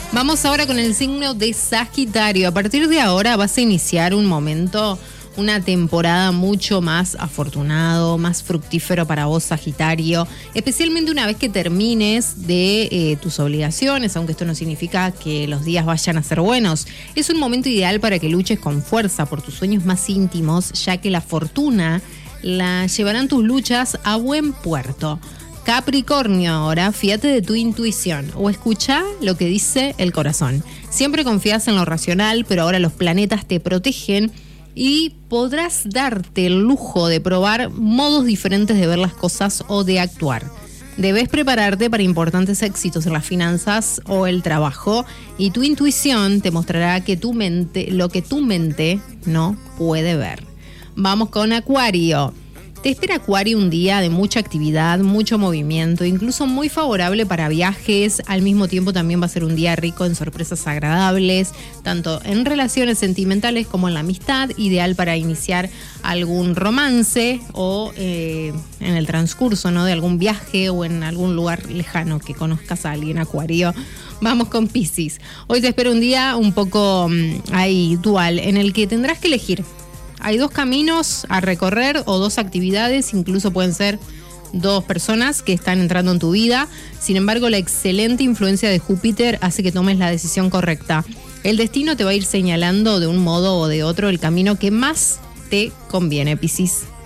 Vamos ahora con el signo de Sagitario. A partir de ahora vas a iniciar un momento, una temporada mucho más afortunado, más fructífero para vos, Sagitario, especialmente una vez que termines de tus obligaciones, aunque esto no significa que los días vayan a ser buenos. Es un momento ideal para que luches con fuerza por tus sueños más íntimos, ya que la fortuna la llevarán tus luchas a buen puerto. Capricornio, ahora fíjate de tu intuición o escucha lo que dice el corazón. Siempre confías en lo racional, pero ahora los planetas te protegen y podrás darte el lujo de probar modos diferentes de ver las cosas o de actuar. Debes prepararte para importantes éxitos en las finanzas o el trabajo y tu intuición te mostrará que lo que tu mente no puede ver. Vamos con Acuario. Te espera, Acuario, un día de mucha actividad, mucho movimiento, incluso muy favorable para viajes. Al mismo tiempo también va a ser un día rico en sorpresas agradables, tanto en relaciones sentimentales como en la amistad, ideal para iniciar algún romance o en el transcurso, ¿no?, de algún viaje o en algún lugar lejano que conozcas a alguien, Acuario. Vamos con Piscis. Hoy te espera un día un poco dual, en el que tendrás que elegir. Hay dos caminos a recorrer o dos actividades, incluso pueden ser dos personas que están entrando en tu vida. Sin embargo, la excelente influencia de Júpiter hace que tomes la decisión correcta. El destino te va a ir señalando de un modo o de otro el camino que más te conviene, Piscis.